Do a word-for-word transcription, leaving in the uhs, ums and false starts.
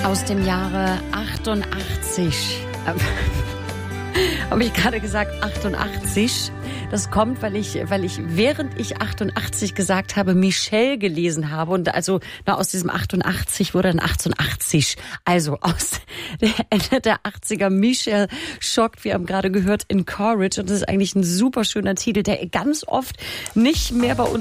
Aus dem Jahre achtundachtzig. Habe ich gerade gesagt achtundachtzig? Das kommt, weil ich, weil ich, während ich achtundachtzig gesagt habe, Michelle gelesen habe. Und also na, aus diesem achtundachtzig wurde dann achtundachtzig. Also aus der Ende der achtziger. Michelle schockt, wir haben gerade gehört, in Courage. Und das ist eigentlich ein super schöner Titel, der ganz oft nicht mehr bei uns